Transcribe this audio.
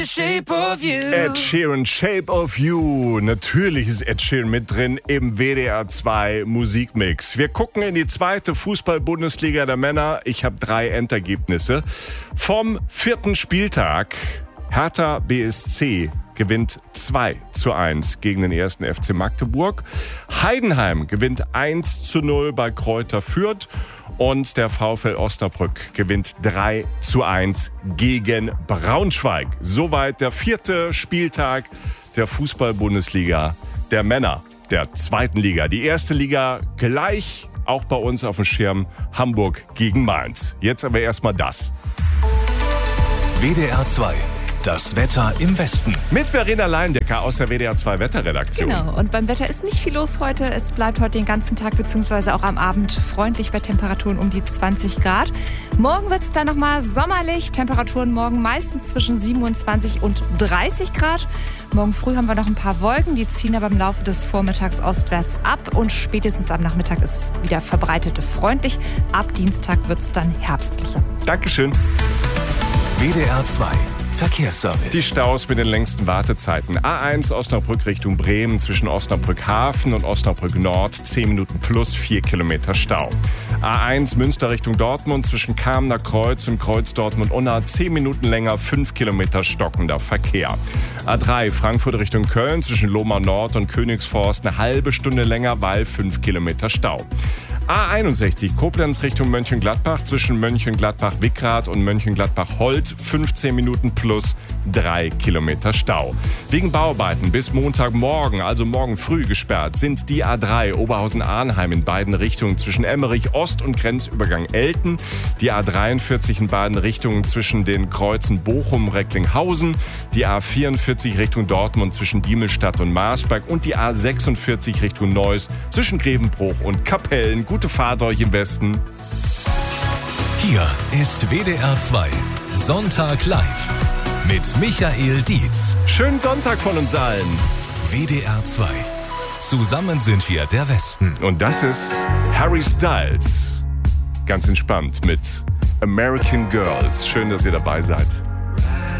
Shape of You. Ed Sheeran, Shape of You. Natürlich ist Ed Sheeran mit drin im WDR 2 Musikmix. Wir gucken in die zweite Fußball-Bundesliga der Männer. Ich habe 3 Endergebnisse. Vom 4. Spieltag. Hertha BSC gewinnt 2:1 gegen den 1. FC Magdeburg. Heidenheim gewinnt 1:0 bei Kräuter Fürth. Und der VfL Osnabrück gewinnt 3:1 gegen Braunschweig. Soweit der 4. Spieltag der Fußball-Bundesliga der Männer der 2. Liga. Die 1. Liga gleich, auch bei uns auf dem Schirm, Hamburg gegen Mainz. Jetzt aber erstmal das. WDR 2. Das Wetter im Westen. Mit Verena Leindecker aus der WDR 2 Wetterredaktion. Genau, und beim Wetter ist nicht viel los heute. Es bleibt heute den ganzen Tag bzw. auch am Abend freundlich bei Temperaturen um die 20 Grad. Morgen wird es dann nochmal sommerlich. Temperaturen morgen meistens zwischen 27 und 30 Grad. Morgen früh haben wir noch ein paar Wolken. Die ziehen aber im Laufe des Vormittags ostwärts ab. Und spätestens am Nachmittag ist wieder verbreitet freundlich. Ab Dienstag wird es dann herbstlicher. Dankeschön. WDR 2. Verkehrsservice. Die Staus mit den längsten Wartezeiten. A1 Osnabrück Richtung Bremen zwischen Osnabrück Hafen und Osnabrück Nord 10 Minuten plus 4 Kilometer Stau. A1 Münster Richtung Dortmund zwischen Kamener Kreuz und Kreuz Dortmund-Unna 10 Minuten länger, 5 Kilometer stockender Verkehr. A3 Frankfurt Richtung Köln zwischen Lohmar Nord und Königsforst eine halbe Stunde länger, weil 5 Kilometer Stau. A61 Koblenz Richtung Mönchengladbach zwischen Mönchengladbach-Wickrath und Mönchengladbach-Holt 15 Minuten plus 3 Kilometer Stau. Wegen Bauarbeiten bis Montagmorgen, also morgen früh gesperrt, sind die A3 Oberhausen-Arnheim in beiden Richtungen zwischen Emmerich Ost und Grenzübergang Elten, die A43 in beiden Richtungen zwischen den Kreuzen Bochum-Recklinghausen, die A44 Richtung Dortmund zwischen Diemelstadt und Marsberg und die A46 Richtung Neuss zwischen Grevenbruch und Kapellen. Gute Fahrt euch im Westen. Hier ist WDR 2 Sonntag live mit Michael Dietz. Schönen Sonntag von uns allen. WDR 2. Zusammen sind wir der Westen. Und das ist Harry Styles. Ganz entspannt mit American Girls. Schön, dass ihr dabei seid.